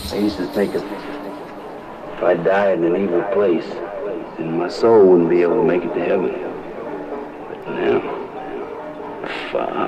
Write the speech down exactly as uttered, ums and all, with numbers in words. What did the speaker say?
I used to think if, if I died in an evil place, then my soul wouldn't be able to make it to heaven. But now, fuck.